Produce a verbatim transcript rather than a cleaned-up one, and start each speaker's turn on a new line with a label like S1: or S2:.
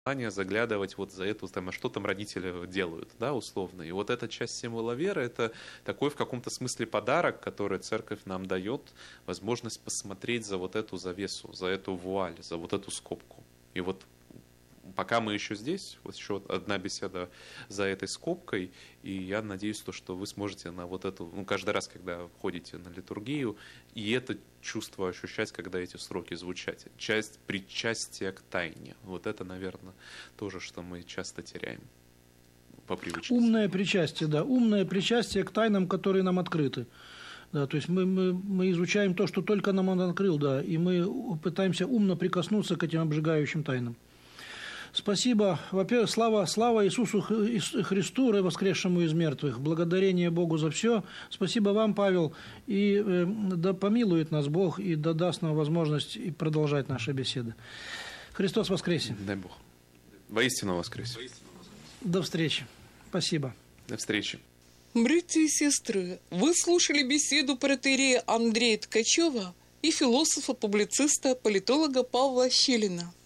S1: заглядывать вот за эту, там, а что там родители делают, да, условно. И вот эта часть символа веры, это такой в каком-то смысле подарок, который церковь нам дает, возможность посмотреть за вот эту завесу, за эту вуаль, за вот эту скобку. И вот пока мы еще здесь, вот еще одна беседа за этой скобкой, и я надеюсь, то, что вы сможете на вот эту, ну, каждый раз, когда ходите на литургию, и это чувство ощущать, когда эти строки звучат. Часть причастия к тайне. Вот это, наверное, тоже, что мы часто теряем по привычке.
S2: Умное причастие, да, умное причастие к тайнам, которые нам открыты. Да, то есть мы, мы, мы изучаем то, что только нам он открыл, да, и мы пытаемся умно прикоснуться к этим обжигающим тайнам. Спасибо. Во-первых, слава, слава Иисусу Христу, воскресшему из мертвых. Благодарение Богу за все. Спасибо вам, Павел. И э, да помилует нас Бог и да даст нам возможность и продолжать наши беседы. Христос воскресе.
S1: Дай Бог. Воистину воскресе.
S2: До встречи. Спасибо.
S1: До встречи.
S3: Братья и сестры, вы слушали беседу протоиерея Андрея Ткачева и философа-публициста, политолога Павла Щелина.